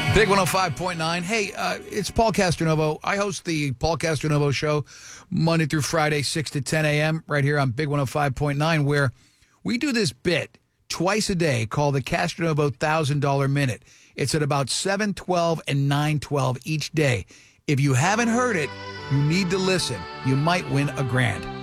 Big 105.9. Hey, it's Paul Castronovo. I host the Paul Castronovo Show Monday through Friday, 6 to 10 a.m. right here on Big 105.9, where we do this bit twice a day called the Castronovo $1,000 Minute. It's at about 7:12 and 9:12 each day. If you haven't heard it, you need to listen. You might win $1,000.